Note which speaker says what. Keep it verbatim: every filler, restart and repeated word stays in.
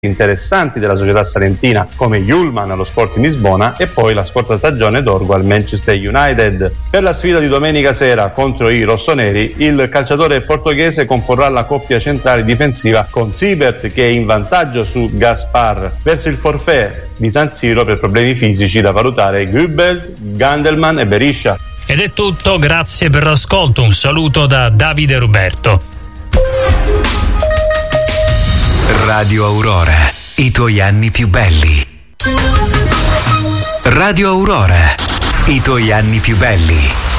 Speaker 1: interessanti della società salentina come Yulman allo Sporting Lisbona e poi la scorsa stagione Dorgu al Manchester United. Per la sfida di domenica sera contro i rossoneri, il calciatore portoghese comporrà la coppia centrale difensiva con Siebert, che è in vantaggio su Gaspar, verso il forfait di San Siro per problemi fisici da valutare Gubbel, Gandelman e Beriscia.
Speaker 2: Ed è tutto, grazie per l'ascolto, un saluto da Davide Ruberto.
Speaker 3: Radio Aurora, i tuoi anni più belli. Radio Aurora, i tuoi anni più belli.